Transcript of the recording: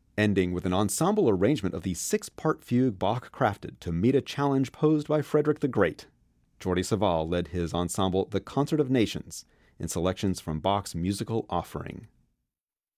ending with an ensemble arrangement of the six-part fugue Bach crafted to meet a challenge posed by Frederick the Great. Jordi Savall led his ensemble The Concert of Nations in selections from Bach's musical offering.